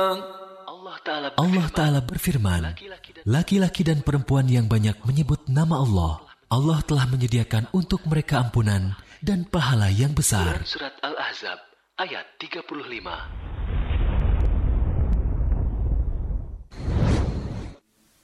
Allah Ta'ala berfirman, laki-laki dan perempuan yang banyak menyebut nama Allah, Allah telah menyediakan untuk mereka ampunan dan pahala yang besar. Surat Al-Ahzab ayat 35.